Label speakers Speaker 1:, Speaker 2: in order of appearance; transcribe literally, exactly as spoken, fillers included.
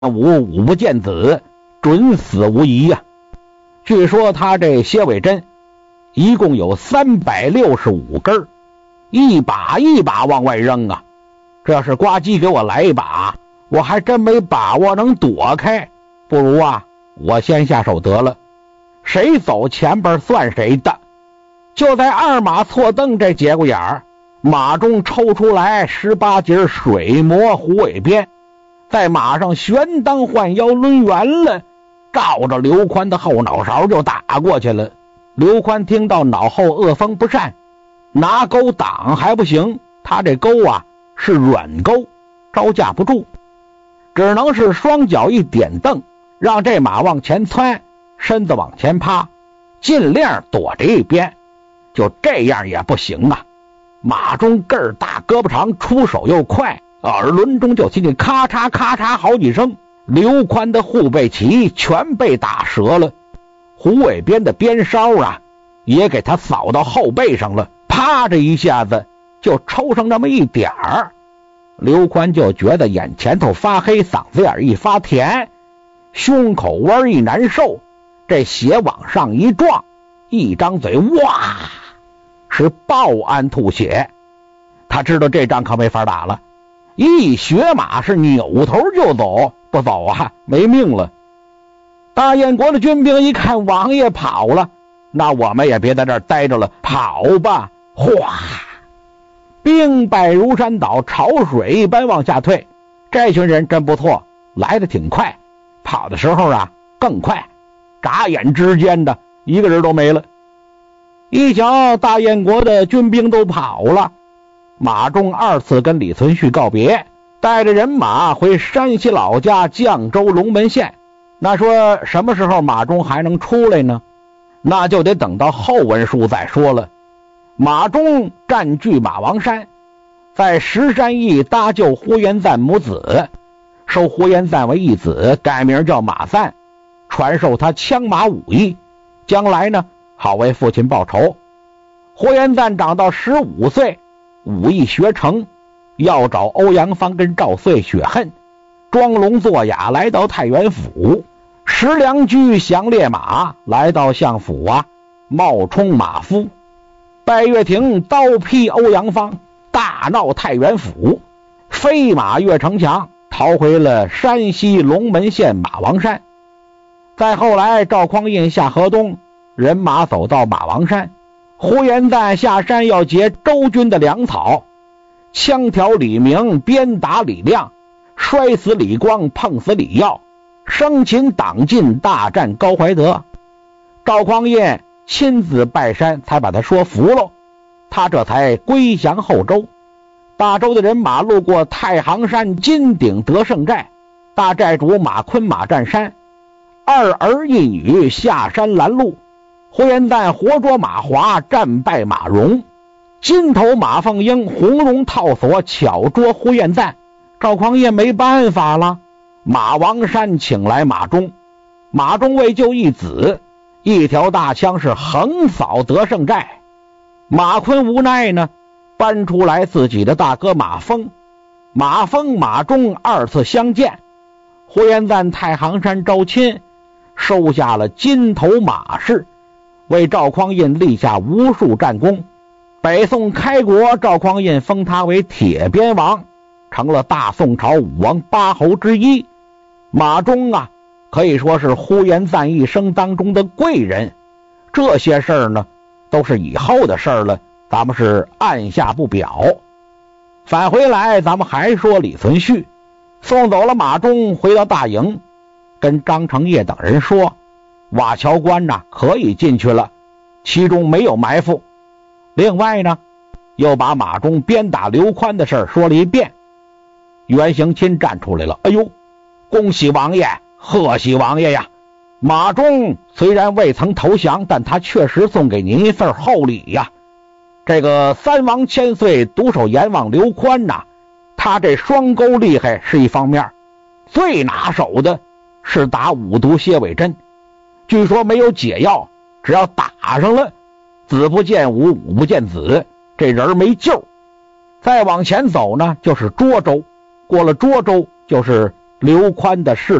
Speaker 1: 武武不见子，准死无疑呀、啊。据说他这蝎尾针一共有三百六十五根，一把一把往外扔啊！这要是呱唧给我来一把，我还真没把握能躲开。不如啊，我先下手得了，谁走前边算谁的。就在二马错蹬这节骨眼儿，马中抽出来十八节水磨虎尾鞭，在马上悬当换腰抡圆了，照着刘宽的后脑勺就打过去了。刘宽听到脑后恶风不善，拿钩挡还不行，他这钩啊是软钩，招架不住，只能是双脚一点蹬，让这马往前窜，身子往前趴，尽量躲着一边。就这样也不行啊，马中个儿大胳膊长，出手又快，耳轮中就听见咔嚓咔嚓好几声，刘宽的护背旗全被打折了，虎尾鞭的鞭梢啊也给他扫到后背上了，啪这一下子就抽上那么一点儿。刘宽就觉得眼前头发黑，嗓子眼一发甜，胸口弯一难受，这血往上一撞，一张嘴哇是爆安吐血。他知道这仗可没法打了，一血马是扭头就走，不走啊没命了。大燕国的军兵一看王爷跑了，那我们也别在这儿待着了，跑吧！哗，兵败如山倒，潮水一般往下退。这群人真不错，来得挺快，跑的时候啊更快，眨眼之间的一个人都没了。一瞧大燕国的军兵都跑了，马中二次跟李存勖告别，带着人马回山西老家绛州龙门县。那说什么时候马中还能出来呢？那就得等到后文书再说了。马中占据马王山，在石山驿搭救呼延赞母子，收呼延赞为义子，改名叫马赞，传授他枪马武艺，将来呢好为父亲报仇。呼延赞长到十五岁，武艺学成，要找欧阳芳跟赵遂雪恨，装聋作哑来到太原府，石良驹降烈马，来到相府啊，冒充马夫。拜月亭刀劈欧阳芳，大闹太原府，飞马越城墙，逃回了山西龙门县马王山。再后来赵匡胤下河东，人马走到马王山，呼延赞下山要劫周军的粮草，枪挑李明，鞭打李亮，摔死李光，碰死李耀，生擒党进，大战高怀德。赵匡胤亲自拜山，才把他说服了，他这才归降后周。大周的人马路过太行山金鼎得胜寨，大寨主马坤马占山，二儿一女下山拦路，呼延赞活捉马华，战败马荣，金头马凤英红绒套索巧捉呼延赞。赵匡胤没办法了，马王山请来马忠，马忠为救义子，一条大枪是横扫得胜寨。马坤无奈呢，搬出来自己的大哥马峰，马峰马忠二次相见，呼延赞太行山招亲，收下了金头马氏，为赵匡胤立下无数战功。北宋开国，赵匡胤封他为铁鞭王，成了大宋朝武王八侯之一。马忠啊可以说是呼延赞一生当中的贵人。这些事儿呢都是以后的事儿了，咱们是按下不表。返回来咱们还说李存勖送走了马忠，回到大营，跟张承业等人说瓦桥关呐可以进去了，其中没有埋伏。另外呢又把马忠鞭打刘宽的事说了一遍。袁行钦站出来了，哎呦，恭喜王爷，贺喜王爷呀！马忠虽然未曾投降，但他确实送给您一份厚礼呀。这个三王千岁独守阎王刘宽呐，他这双钩厉害是一方面，最拿手的是打五毒蝎尾针，据说没有解药，只要打上了，子不见武，武不见子，这人没救。再往前走呢就是涿州，过了涿州就是刘宽的势